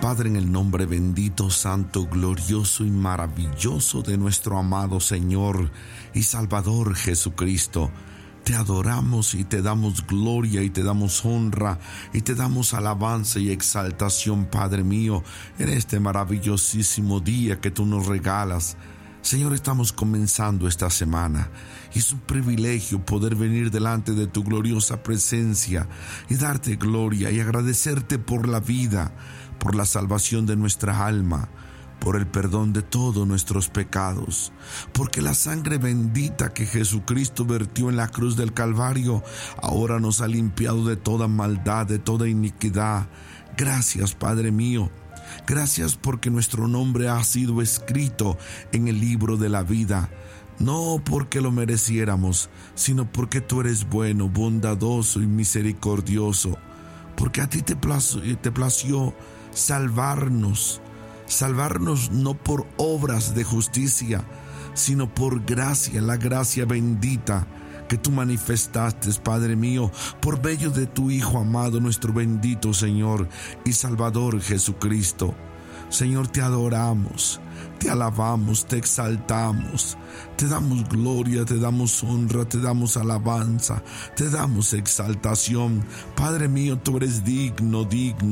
Padre, en el nombre bendito, santo, glorioso y maravilloso de nuestro amado Señor y Salvador Jesucristo, te adoramos y te damos gloria y te damos honra y te damos alabanza y exaltación, Padre mío, en este maravillosísimo día que tú nos regalas. Señor, estamos comenzando esta semana y es un privilegio poder venir delante de tu gloriosa presencia y darte gloria y agradecerte por la vida, por la salvación de nuestra alma, por el perdón de todos nuestros pecados, porque la sangre bendita que Jesucristo vertió en la cruz del Calvario ahora nos ha limpiado de toda maldad, de toda iniquidad. Gracias, Padre mío. Gracias porque nuestro nombre ha sido escrito en el libro de la vida, no porque lo mereciéramos, sino porque tú eres bueno, bondadoso y misericordioso, porque a ti te plació salvarnos no por obras de justicia, sino por gracia, la gracia bendita que tú manifestaste, Padre mío, por medio de tu Hijo amado, nuestro bendito Señor y Salvador Jesucristo. Señor, te adoramos, te alabamos, te exaltamos, te damos gloria, te damos honra, te damos alabanza, te damos exaltación. Padre mío, tú eres digno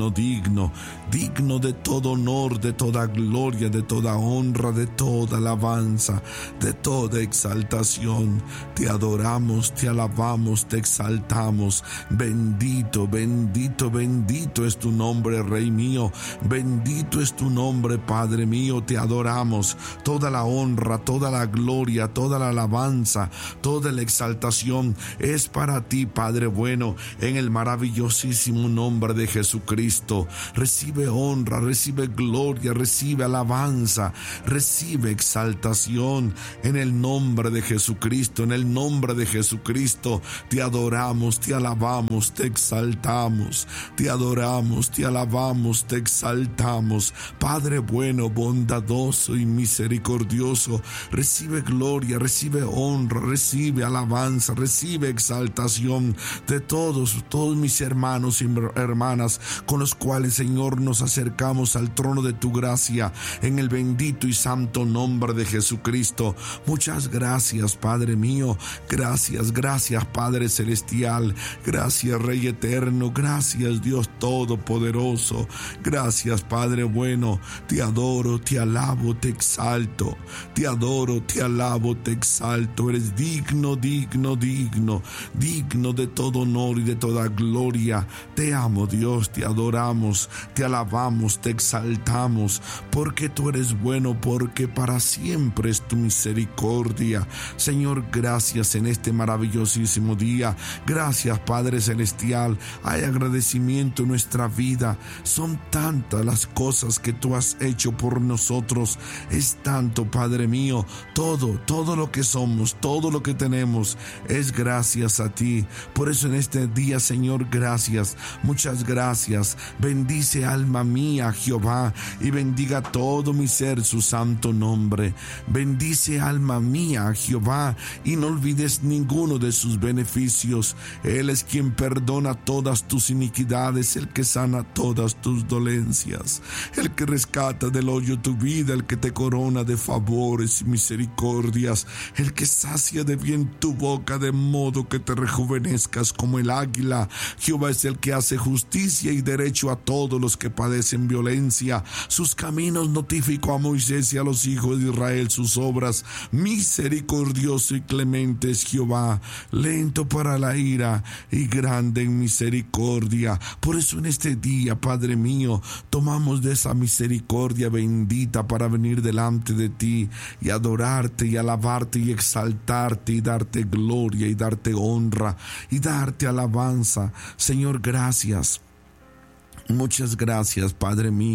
de todo honor, de toda gloria, de toda honra, de toda alabanza, de toda exaltación. Te adoramos, te alabamos, te exaltamos. Bendito, bendito, bendito es tu nombre, Rey mío. Bendito es tu nombre, Padre mío. Te adoramos. Toda la honra, toda la gloria, toda la alabanza, toda la exaltación es para ti, Padre bueno, en el maravillosísimo nombre de Jesucristo. Recibe honra, recibe gloria, recibe alabanza, recibe exaltación en el nombre de Jesucristo. En el nombre de Jesucristo te adoramos, te alabamos, te exaltamos, te adoramos, te alabamos, te exaltamos. Padre bueno, bondadoso y misericordioso, recibe gloria, recibe honra, recibe alabanza, recibe exaltación de todos mis hermanos y hermanas con los cuales, Señor, nos acercamos al trono de tu gracia en el bendito y santo nombre de Jesucristo. Muchas gracias, Padre mío. Gracias, gracias, Padre celestial. Gracias, Rey eterno. Gracias, Dios todopoderoso. Gracias, Padre bueno. Te adoro, te alabo, te exalto. Te adoro, te alabo, te exalto. Eres digno, digno, digno, digno de todo honor y de toda gloria. Te amo, Dios, te adoramos, te alabamos, te exaltamos, porque tú eres bueno, porque para siempre es tu misericordia. Señor, gracias en este maravillosísimo día. Gracias, Padre celestial. Hay agradecimiento en nuestra vida. Son tantas las cosas que tú has hecho por nosotros. Es tanto, Padre mío. Todo lo que somos, todo lo que tenemos es gracias a ti. Por eso en este día, Señor, gracias, muchas gracias. Bendice, alma mía, Jehová, y bendiga todo mi ser su santo nombre. Bendice, alma mía, Jehová, y no olvides ninguno de sus beneficios. Él es quien perdona todas tus iniquidades, el que sana todas tus dolencias, el que rescata del hoyo tu vida, el que te corona de favores y misericordias, el que sacia de bien tu boca de modo que te rejuvenezcas como el águila. Jehová es el que hace justicia y derecho a todos los que padecen violencia. Sus caminos notificó a Moisés y a los hijos de Israel sus obras. Misericordioso y clemente es Jehová, lento para la ira y grande en misericordia. Por eso en este día, Padre mío, tomamos de esa misericordia bendita para venir delante de ti y adorarte y alabarte y exaltarte y darte gloria y darte honra y darte alabanza. Señor, gracias. Muchas gracias, Padre mío.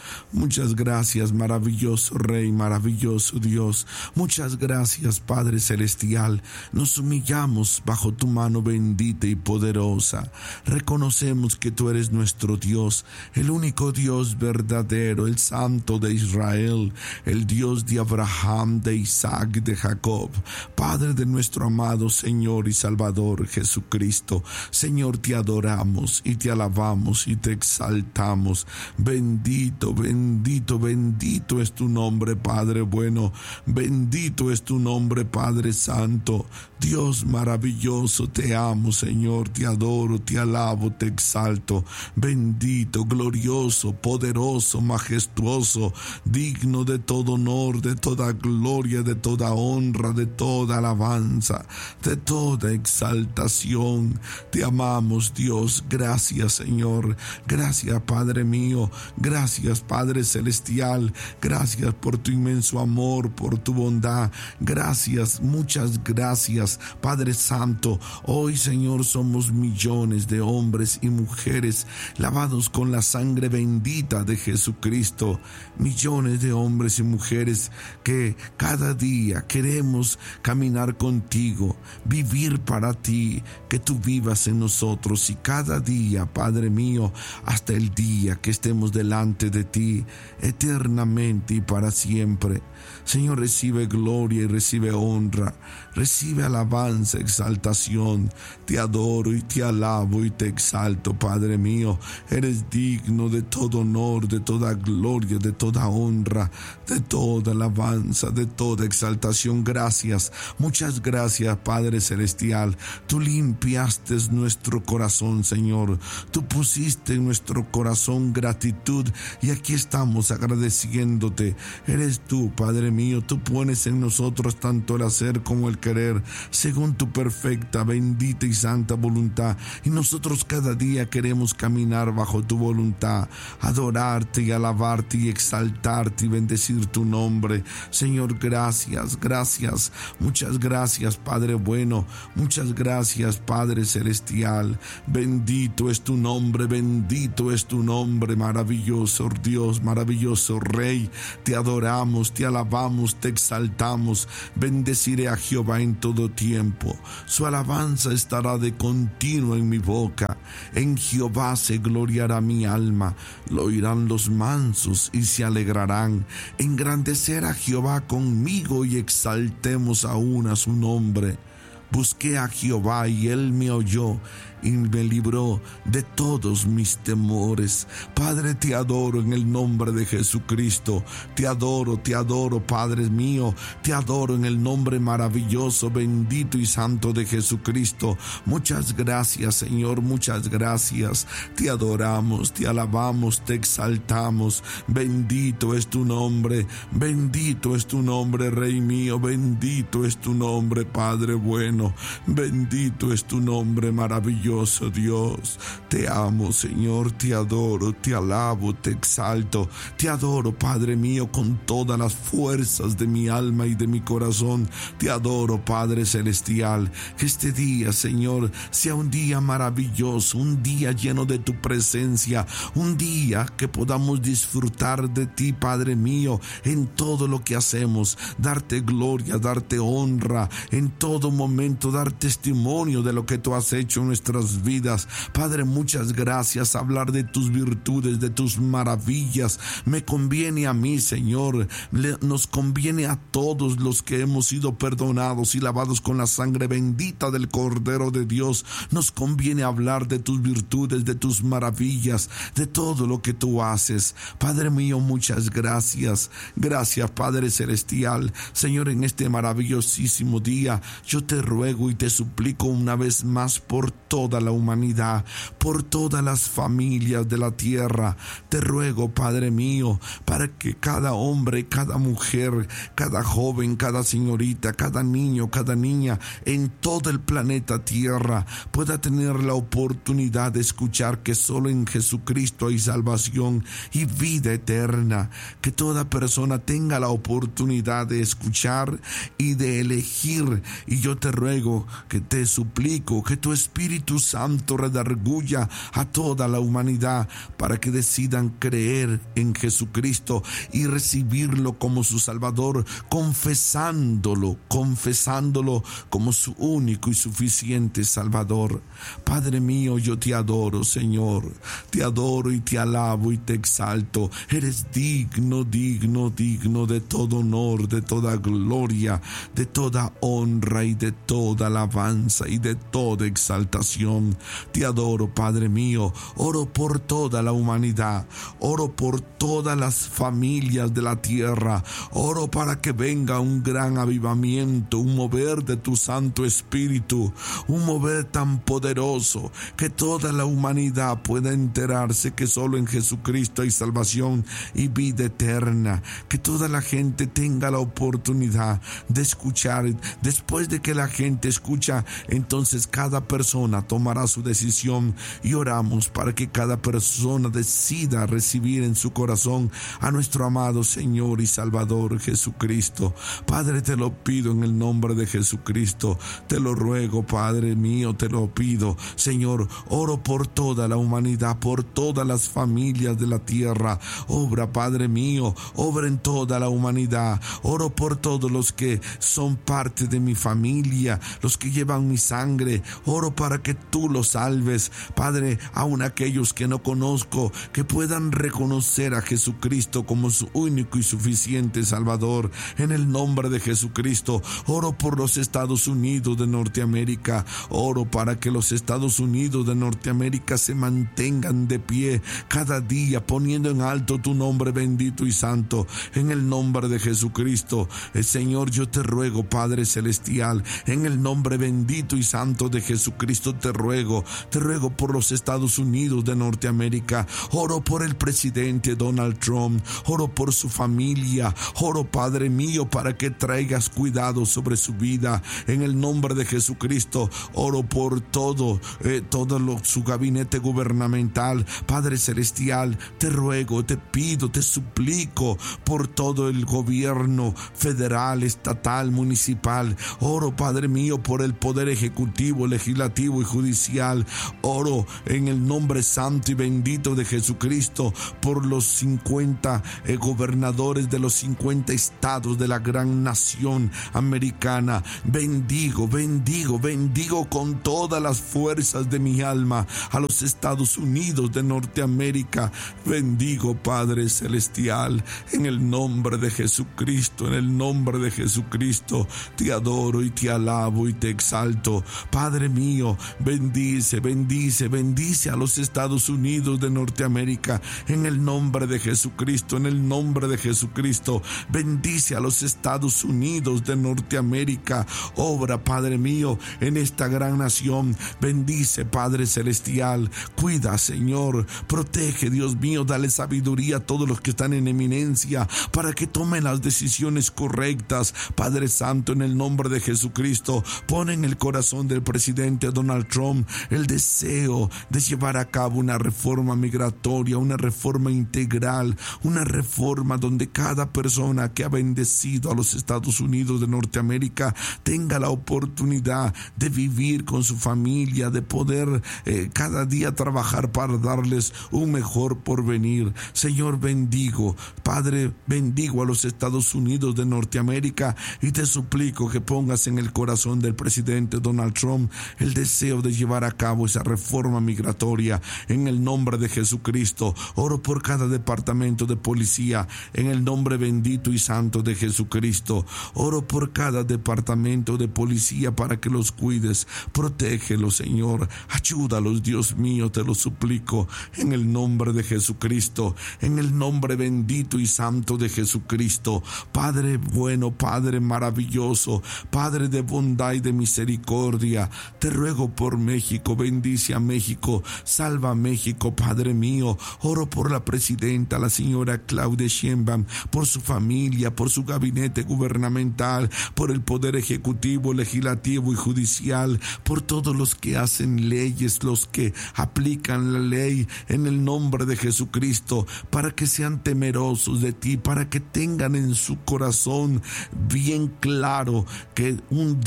Muchas gracias, maravilloso Rey, maravilloso Dios. Muchas gracias, Padre Celestial. Nos humillamos bajo tu mano bendita y poderosa. Reconocemos que tú eres nuestro Dios, el único Dios verdadero, el Santo de Israel, el Dios de Abraham, de Isaac, de Jacob. Padre de nuestro amado Señor y Salvador Jesucristo. Señor, te adoramos y te alabamos y te exaltamos. Bendito, bendito, bendito es tu nombre, Padre bueno. Bendito es tu nombre, Padre Santo. Dios maravilloso, te amo, Señor, te adoro, te alabo, te exalto. Bendito, glorioso, poderoso, majestuoso, digno de todo honor, de toda gloria, de toda honra, de toda alabanza, de toda exaltación. Te amamos, Dios. Gracias, Señor. Gracias, Padre mío. Gracias, Padre Celestial. Gracias por tu inmenso amor, por tu bondad. Gracias, muchas gracias, Padre Santo. Hoy, Señor, somos millones de hombres y mujeres lavados con la sangre bendita de Jesucristo. Millones de hombres y mujeres que cada día queremos caminar contigo, vivir para ti, que tú vivas en nosotros, y cada día, Padre mío, hasta el día que estemos delante de ti eternamente y para siempre. Señor, recibe gloria y recibe honra, recibe alabanza, exaltación. Te adoro y te alabo y te exalto, Padre mío. Eres digno de todo honor, de toda gloria, de toda honra, de toda alabanza, de toda exaltación. Gracias, muchas gracias, Padre Celestial. Tú limpiaste nuestro corazón, Señor. Tú pusiste en nuestro corazón gratitud y aquí estamos agradeciéndote. Eres tú, Padre mío. Tú pones en nosotros tanto el hacer como el querer, según tu perfecta, bendita y santa voluntad. Y nosotros cada día queremos caminar bajo tu voluntad, adorarte y alabarte y exaltarte y bendecir tu nombre. Señor, gracias, gracias, muchas gracias, Padre bueno, muchas gracias, Padre Celestial. Bendito es tu nombre, bendito es tu nombre, maravilloso Dios, maravilloso Rey. Te adoramos, te alabamos, te exaltamos. Bendeciré a Jehová en todo tiempo. Su alabanza estará de continuo en mi boca. En Jehová se gloriará mi alma. Lo oirán los mansos y se alegrarán. Engrandecer a Jehová conmigo y exaltemos aún a su nombre. Busqué a Jehová y él me oyó y me libró de todos mis temores. Padre, te adoro en el nombre de Jesucristo. Te adoro, Padre mío. Te adoro en el nombre maravilloso, bendito y santo de Jesucristo. Muchas gracias, Señor, muchas gracias. Te adoramos, te alabamos, te exaltamos. Bendito es tu nombre, Rey mío. Bendito es tu nombre, Padre bueno. Bendito es tu nombre, maravilloso Dios. Te amo, Señor, te adoro, te alabo, te exalto. Te adoro, Padre mío, con todas las fuerzas de mi alma y de mi corazón. Te adoro, Padre Celestial. Que este día, Señor, sea un día maravilloso, un día lleno de tu presencia, un día que podamos disfrutar de ti, Padre mío, en todo lo que hacemos, darte gloria, darte honra, en todo momento dar testimonio de lo que tú has hecho en nuestras vidas. Padre, muchas gracias. Hablar de tus virtudes, de tus maravillas, me conviene a mí, Señor. Nos conviene a todos los que hemos sido perdonados y lavados con la sangre bendita del Cordero de Dios. Nos conviene hablar de tus virtudes, de tus maravillas, de todo lo que tú haces. Padre mío, muchas gracias. Gracias, Padre Celestial. Señor, en este maravillosísimo día, yo te ruego y te suplico una vez más por toda la humanidad, por todas las familias de la tierra. Te ruego, Padre mío, para que cada hombre, cada mujer, cada joven, cada señorita, cada niño, cada niña en todo el planeta Tierra pueda tener la oportunidad de escuchar que solo en Jesucristo hay salvación y vida eterna. Que toda persona tenga la oportunidad de escuchar y de elegir. Y yo te ruego ruego, que te suplico, que tu Espíritu Santo redarguya a toda la humanidad para que decidan creer en Jesucristo y recibirlo como su Salvador, confesándolo como su único y suficiente Salvador. Padre mío, yo te adoro, Señor, te adoro y te alabo y te exalto. Eres digno de todo honor, de toda gloria, de toda honra y de toda alabanza y de toda exaltación. Te adoro, Padre mío. Oro por toda la humanidad, oro por todas las familias de la tierra, oro para que venga un gran avivamiento, un mover de tu Santo Espíritu, un mover tan poderoso que toda la humanidad pueda enterarse que solo en Jesucristo hay salvación y vida eterna, que toda la gente tenga la oportunidad de escuchar. Después de que la gente escucha, entonces cada persona tomará su decisión, y oramos para que cada persona decida recibir en su corazón a nuestro amado Señor y Salvador Jesucristo. Padre, te lo pido en el nombre de Jesucristo, te lo ruego, Padre mío, te lo pido, Señor. Oro por toda la humanidad, por todas las familias de la tierra. Obra, Padre mío, obra en toda la humanidad. Oro por todos los que son parte de mi familia, los que llevan mi sangre. Oro para que tú los salves, Padre, aun aquellos que no conozco, que puedan reconocer a Jesucristo como su único y suficiente Salvador. En el nombre de Jesucristo, oro por los Estados Unidos de Norteamérica. Oro para que los Estados Unidos de Norteamérica se mantengan de pie cada día, poniendo en alto tu nombre bendito y santo. En el nombre de Jesucristo, Señor, yo te ruego, Padre celestial, en el nombre bendito y santo de Jesucristo, te ruego por los Estados Unidos de Norteamérica. Oro por el presidente Donald Trump, oro por su familia, oro, Padre mío, para que traigas cuidado sobre su vida. En el nombre de Jesucristo, oro por todo su gabinete gubernamental. Padre celestial, te ruego, te pido, te suplico por todo el gobierno federal, estatal, municipal. Oro, Padre mío, por el poder ejecutivo, legislativo y judicial. Oro en el nombre santo y bendito de Jesucristo por los 50 gobernadores de los 50 estados de la gran nación americana. Bendigo con todas las fuerzas de mi alma a los Estados Unidos de Norteamérica. Bendigo, Padre celestial, en el nombre de Jesucristo, en el nombre de Jesucristo, te adoro y te alabo y te exalto. Padre mío, bendice a los Estados Unidos de Norteamérica, en el nombre de Jesucristo, en el nombre de Jesucristo. Bendice a los Estados Unidos de Norteamérica. Obra, Padre mío, en esta gran nación. Bendice, Padre celestial. Cuida, Señor. Protege, Dios mío. Dale sabiduría a todos los que están en eminencia para que tomen las decisiones correctas. Padre Santo, en el nombre de Jesucristo, pon en el corazón del presidente Donald Trump el deseo de llevar a cabo una reforma migratoria, una reforma integral, una reforma donde cada persona que ha bendecido a los Estados Unidos de Norteamérica tenga la oportunidad de vivir con su familia, de poder cada día trabajar para darles un mejor porvenir. Señor, bendigo, Padre, bendigo a los Estados Unidos de Norteamérica y te suplico que pongas en el corazón del presidente Donald Trump el deseo de llevar a cabo esa reforma migratoria. En el nombre de Jesucristo, oro por cada departamento de policía, en el nombre bendito y santo de Jesucristo. Oro por cada departamento de policía para que los cuides, protégelos, Señor, ayúdalos, Dios mío, te lo suplico, en el nombre de Jesucristo, en el nombre bendito y santo de Jesucristo. Padre bueno, Padre maravilloso, Padre de bondad y de misericordia, te ruego por México. Bendice a México, salva a México, Padre mío. Oro por la presidenta, la señora Claudia Sheinbaum, por su familia, por su gabinete gubernamental, por el poder ejecutivo, legislativo y judicial, por todos los que hacen leyes, los que aplican la ley, en el nombre de Jesucristo, para que sean temerosos de ti, para que tengan en su corazón bien claro que un día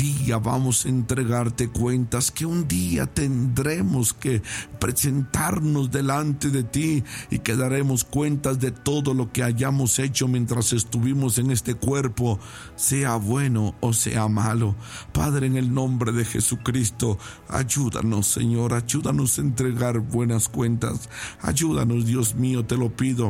día vamos a entregarte cuentas, que un día tendremos que presentarnos delante de ti y que daremos cuentas de todo lo que hayamos hecho mientras estuvimos en este cuerpo, sea bueno o sea malo. Padre, en el nombre de Jesucristo, ayúdanos, Señor, ayúdanos a entregar buenas cuentas. Ayúdanos, Dios mío, te lo pido.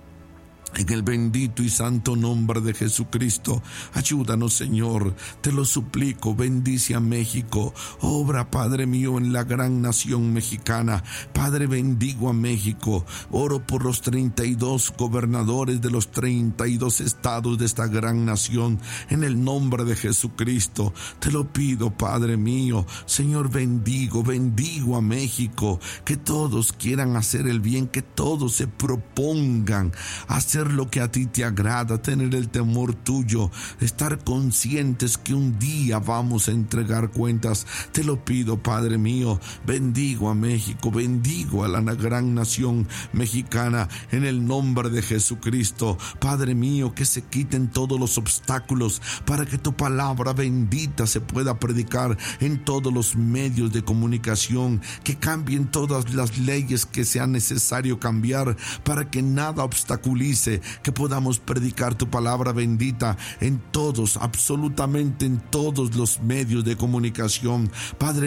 En el bendito y santo nombre de Jesucristo, ayúdanos, Señor, te lo suplico. Bendice a México, obra, Padre mío, en la gran nación mexicana. Padre, bendigo a México, oro por los 32 gobernadores de los 32 estados de esta gran nación, en el nombre de Jesucristo, te lo pido, Padre mío. Señor, bendigo a México, que todos quieran hacer el bien, que todos se propongan hacer lo que a ti te agrada, tener el temor tuyo, estar conscientes que un día vamos a entregar cuentas. Te lo pido, Padre mío. Bendigo a México, bendigo a la gran nación mexicana, en el nombre de Jesucristo. Padre mío, que se quiten todos los obstáculos para que tu palabra bendita se pueda predicar en todos los medios de comunicación, que cambien todas las leyes que sea necesario cambiar para que nada obstaculice que podamos predicar tu palabra bendita en todos, absolutamente en todos los medios de comunicación. Padre,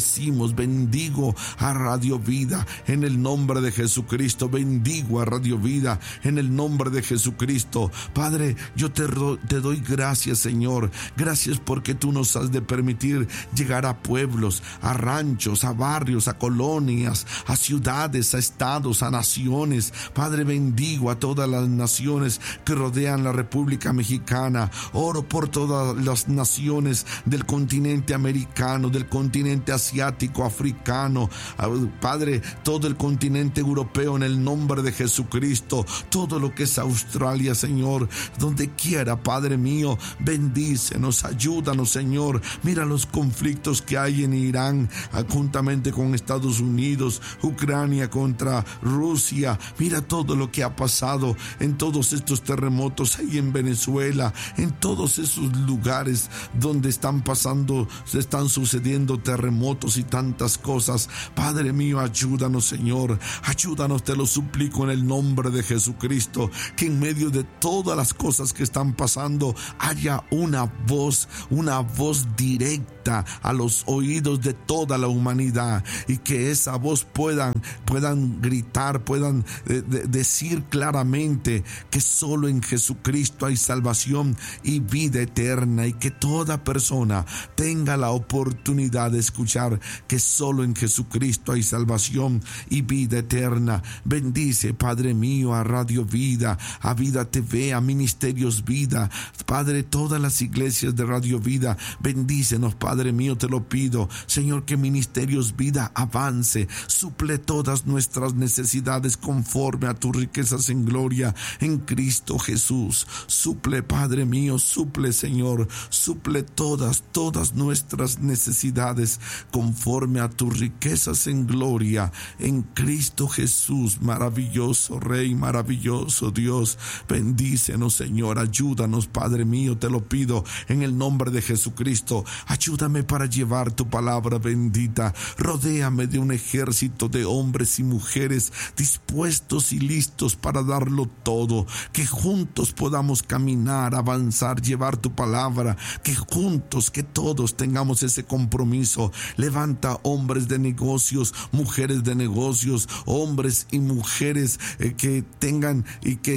bendigo a Radio Vida en el nombre de Jesucristo. Bendigo a Radio Vida en el nombre de Jesucristo. Padre, yo te doy gracias, Señor. Gracias porque tú nos has de permitir llegar a pueblos, a ranchos, a barrios, a colonias, a ciudades, a estados, a naciones. Padre, bendigo a todas las naciones que rodean la República Mexicana. Oro por todas las naciones del continente americano, del continente asiático, africano. Padre, todo el continente europeo en el nombre de Jesucristo. Todo lo que es Australia, Señor, donde quiera, Padre mío, bendícenos, ayúdanos, Señor. Mira los conflictos que hay en Irán, juntamente con Estados Unidos, Ucrania contra Rusia. Mira todo lo que ha pasado en todos estos terremotos ahí en Venezuela, en todos esos lugares donde están sucediendo terremotos y tantas cosas. Padre mío, ayúdanos, Señor, ayúdanos, te lo suplico en el nombre de Jesucristo, que en medio de todas las cosas que están pasando haya una voz directa a los oídos de toda la humanidad, y que esa voz puedan gritar, puedan decir claramente que solo en Jesucristo hay salvación y vida eterna, y que toda persona tenga la oportunidad de escuchar que solo en Jesucristo hay salvación y vida eterna. Bendice, Padre mío, a Radio Vida, a Vida TV, a Ministerios Vida. Padre, todas las iglesias de Radio Vida, bendícenos, Padre mío, te lo pido. Señor, que Ministerios Vida avance, suple todas nuestras necesidades conforme a tus riquezas en gloria en Cristo Jesús. Suple, Padre mío, suple, Señor, suple todas nuestras necesidades conforme a tus riquezas en gloria en Cristo Jesús. Maravilloso Rey, maravilloso Dios, bendícenos, Señor, ayúdanos, Padre mío, te lo pido en el nombre de Jesucristo. Ayúdame para llevar tu palabra bendita. Rodéame de un ejército de hombres y mujeres dispuestos y listos para darlo todo, que juntos podamos caminar, avanzar, llevar tu palabra, que juntos, que todos tengamos ese compromiso. Levanta hombres de negocios, mujeres de negocios, hombres y mujeres que tengan y que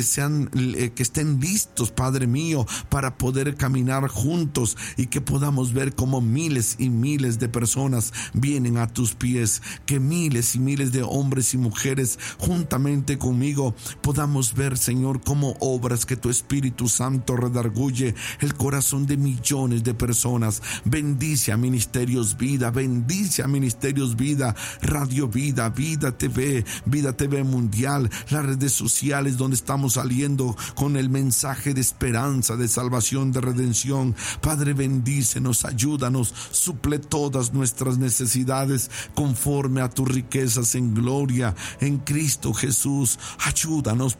estén listos, Padre mío, para poder caminar juntos, y que podamos ver cómo miles y miles de personas vienen a tus pies, que miles y miles de hombres y mujeres juntamente conmigo podamos ver, Señor, cómo obras que tu Espíritu Santo redarguye el corazón de millones de personas. Bendice a Ministerios Vida, bendice a Ministerios Vida, Radio Vida, Vida TV Mundial, las redes sociales donde estamos saliendo con el mensaje de esperanza, de salvación, de redención. Padre, bendícenos, ayúdanos, suple todas nuestras necesidades conforme a tus riquezas en gloria en Cristo Jesús. Ayúdanos, Padre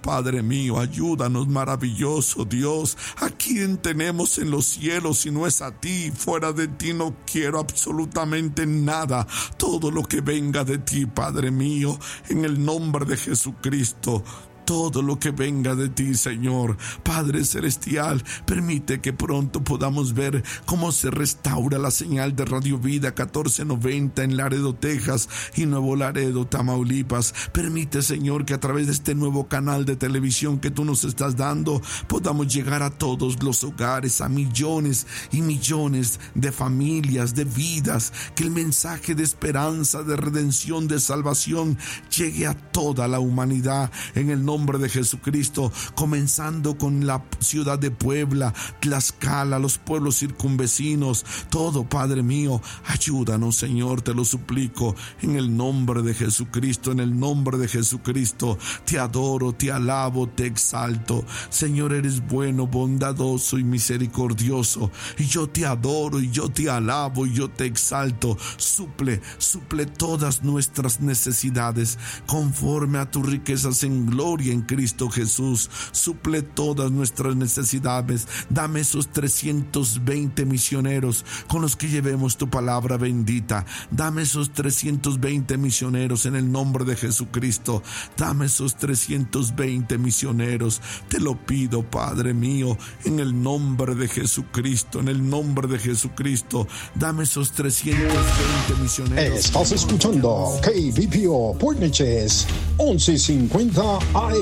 Padre mío, ayúdanos, maravilloso Dios. ¿A quién tenemos en los cielos si no es a ti? Fuera de ti no quiero absolutamente nada. Todo lo que venga de ti, Padre mío, en el nombre de Jesucristo. Todo lo que venga de ti, Señor. Padre Celestial, permite que pronto podamos ver cómo se restaura la señal de Radio Vida 1490 en Laredo, Texas y Nuevo Laredo, Tamaulipas. Permite, Señor, que a través de este nuevo canal de televisión que tú nos estás dando, podamos llegar a todos los hogares, a millones y millones de familias, de vidas, que el mensaje de esperanza, de redención, de salvación llegue a toda la humanidad en el nombre de Jesucristo, comenzando con la ciudad de Puebla, Tlaxcala, los pueblos circunvecinos, todo, Padre mío. Ayúdanos, Señor, te lo suplico, en el nombre de Jesucristo, en el nombre de Jesucristo. Te adoro, te alabo, te exalto. Señor, eres bueno, bondadoso y misericordioso, y yo te adoro, y yo te alabo, y yo te exalto. Suple todas nuestras necesidades conforme a tus riquezas en gloria en Cristo Jesús. Suple todas nuestras necesidades. Dame esos 320 misioneros con los que llevemos tu palabra bendita. Dame esos 320 misioneros en el nombre de Jesucristo. Dame esos 320 misioneros. Te lo pido, Padre mío, en el nombre de Jesucristo, en el nombre de Jesucristo. Dame esos 320 misioneros. Estás escuchando KBPO Port Neches 1150 AM.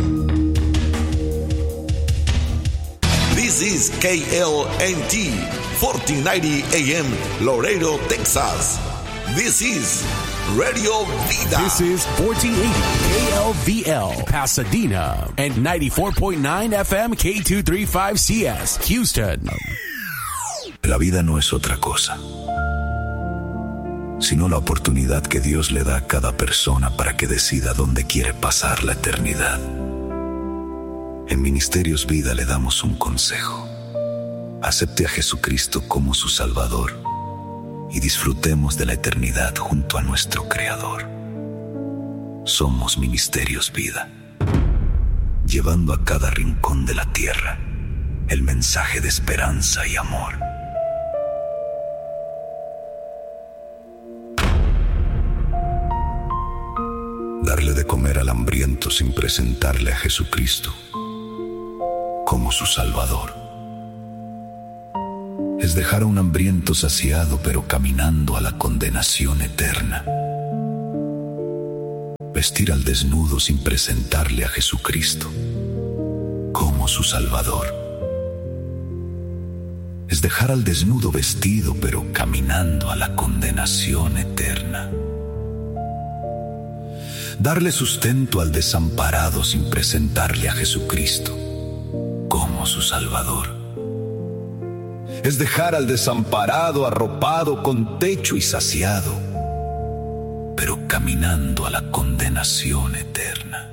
This is KLNT 1490 AM Laredo, Texas. This is Radio Vida. This is 1480 KLVL Pasadena and 94.9 FM K235CS Houston. La vida no es otra cosa, sino la oportunidad que Dios le da a cada persona para que decida dónde quiere pasar la eternidad. En Ministerios Vida le damos un consejo: acepte a Jesucristo como su Salvador y disfrutemos de la eternidad junto a nuestro Creador. Somos Ministerios Vida, llevando a cada rincón de la tierra el mensaje de esperanza y amor. Darle de comer al hambriento sin presentarle a Jesucristo como su Salvador es dejar a un hambriento saciado pero caminando a la condenación eterna. Vestir al desnudo sin presentarle a Jesucristo como su Salvador es dejar al desnudo vestido pero caminando a la condenación eterna. Darle sustento al desamparado sin presentarle a Jesucristo como su Salvador es dejar al desamparado arropado con techo y saciado, pero caminando a la condenación eterna.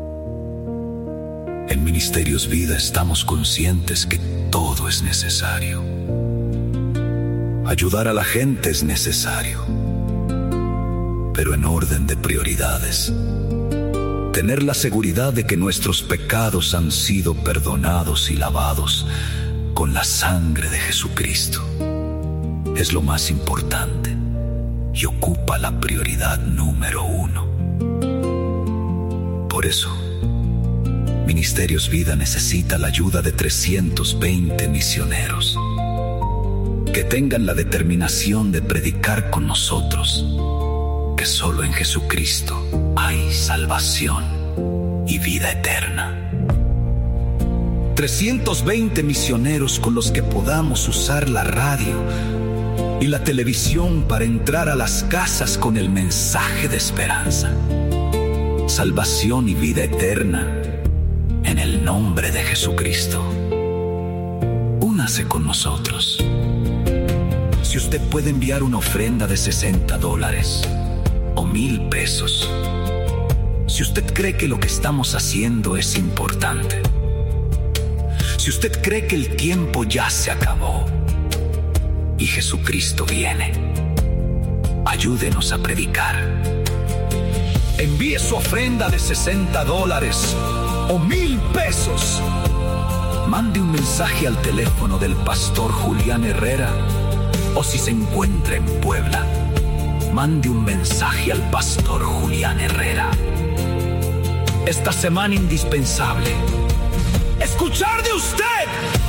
En Ministerios Vida estamos conscientes que todo es necesario. Ayudar a la gente es necesario, pero en orden de prioridades. Tener la seguridad de que nuestros pecados han sido perdonados y lavados con la sangre de Jesucristo es lo más importante y ocupa la prioridad número 1. Por eso, Ministerios Vida necesita la ayuda de 320 misioneros que tengan la determinación de predicar con nosotros que solo en Jesucristo hay salvación y vida eterna. 320 misioneros con los que podamos usar la radio y la televisión para entrar a las casas con el mensaje de esperanza, salvación y vida eterna en el nombre de Jesucristo. Únase con nosotros. Si usted puede enviar una ofrenda de $60 o $1,000, si usted cree que lo que estamos haciendo es importante, si usted cree que el tiempo ya se acabó y Jesucristo viene, ayúdenos a predicar. Envíe su ofrenda de $60 o 1,000 pesos. Mande un mensaje al teléfono del pastor Julián Herrera, o si se encuentra en Puebla, mande un mensaje al pastor Julián Herrera. Esta semana indispensable, escuchar de usted